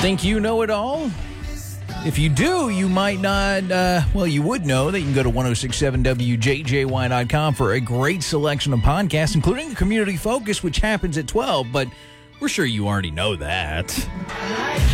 Think you know it all? If you do, you might not, you would know that you can go to 1067wjjy.com for a great selection of podcasts, including a Community Focus, which happens at 12, but we're sure you already know that.